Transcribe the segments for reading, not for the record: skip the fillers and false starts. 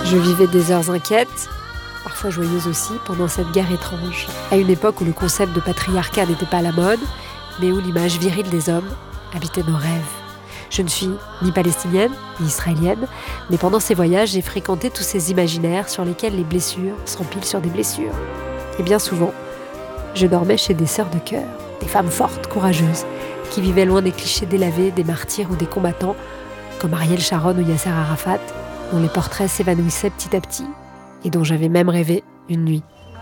Je vivais des heures inquiètes, parfois joyeuses aussi, pendant cette guerre étrange. À une époque où le concept de patriarcat n'était pas à la mode, mais où l'image virile des hommes habitait nos rêves. Je ne suis ni palestinienne, ni israélienne, mais pendant ces voyages, j'ai fréquenté tous ces imaginaires sur lesquels les blessures s'empilent sur des blessures. Et bien souvent, je dormais chez des sœurs de cœur, des femmes fortes, courageuses, qui vivaient loin des clichés délavés, des martyrs ou des combattants, comme Ariel Sharon ou Yasser Arafat, dont les portraits s'évanouissaient petit à petit, et dont j'avais même rêvé une nuit.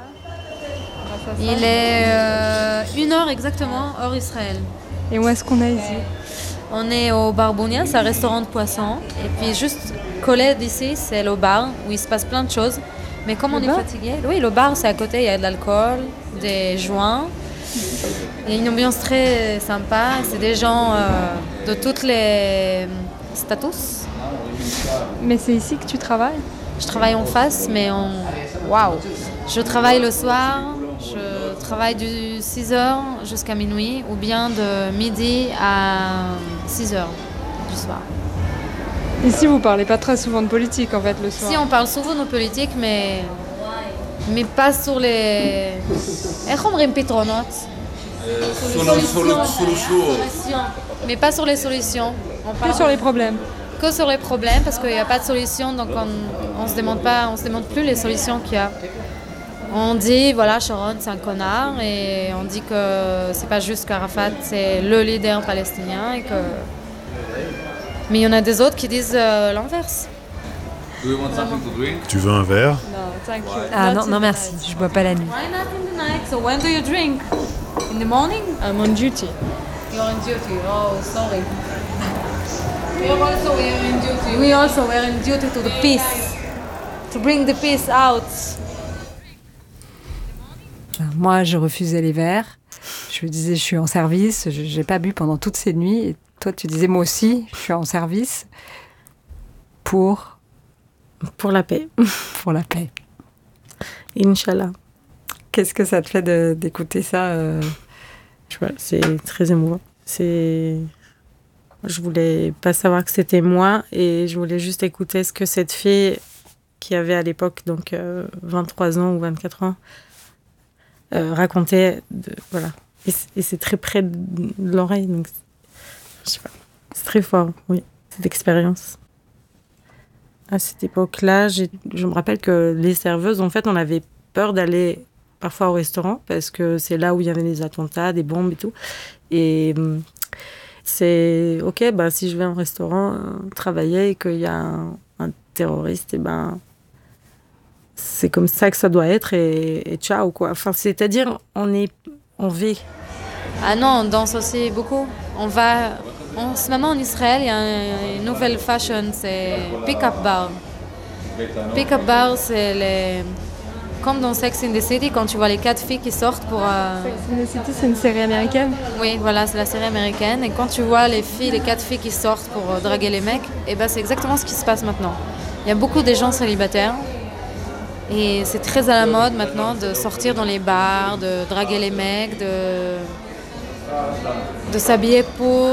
Il est 1 heure exactement hors Israël. Et où est-ce qu'on est ici ? On est au Bar Bounia, c'est un restaurant de poisson. Et puis juste collé d'ici, c'est le bar où il se passe plein de choses. Mais comme on est fatigué, oui, le bar c'est à côté, il y a de l'alcool, des joints. Il y a une ambiance très sympa. C'est des gens de tous les status. Mais c'est ici que tu travailles ? Je travaille en face, mais waouh! Je travaille le soir. Je travaille de 6h jusqu'à minuit ou bien de midi à 6h du soir. Ici, vous parlez pas très souvent de politique en fait le soir. Si, on parle souvent de politique, mais pas sur les... איך אומרים פתרונות? Mais pas sur les solutions. On parle Que sur les problèmes. Que sur les problèmes, parce qu'il n'y a pas de solution, donc on se demande plus les solutions qu'il y a. On dit, voilà, Sharon, c'est un connard, et on dit que c'est pas juste qu'Arafat, c'est le leader palestinien, et que... Mais il y en a des autres qui disent l'inverse. Tu veux un verre? Ah non, merci, je bois pas la nuit. Why not in the night? So when do you drink? In the morning? I'm on duty. You're on duty. Oh, sorry. We also were in duty to the peace. To bring the peace out. Moi, je refusais les verres. Je me disais, je suis en service. Je n'ai pas bu pendant toutes ces nuits. Et toi, tu disais, moi aussi, je suis en service pour la paix. Pour la paix. Inch'Allah. Qu'est-ce que ça te fait d'écouter ça Je sais pas, c'est très émouvant. Je voulais pas savoir que c'était moi et je voulais juste écouter ce que cette fille qui avait à l'époque, donc 23 ans ou 24 ans, racontait. Voilà. Et c'est très près de l'oreille, donc je sais pas. C'est très fort, oui, cette expérience. À cette époque-là, je me rappelle que les serveuses, en fait, on avait peur d'aller parfois au restaurant parce que c'est là où il y avait des attentats, des bombes et tout. Et c'est OK, si je vais au restaurant travailler et qu'il y a un terroriste, et c'est comme ça que ça doit être et ciao, quoi. Enfin, c'est-à-dire, on vit. Ah non, on danse aussi beaucoup. En ce moment en Israël, il y a une nouvelle fashion, c'est pick-up bar. Pick-up bar, c'est comme dans Sex and the City, quand tu vois les 4 filles qui sortent pour... Sex and the City, c'est une série américaine ? Oui, voilà, c'est la série américaine. Et quand tu vois les 4 filles qui sortent pour draguer les mecs, c'est exactement ce qui se passe maintenant. Il y a beaucoup de gens célibataires. Et c'est très à la mode maintenant de sortir dans les bars, de draguer les mecs, de s'habiller pour...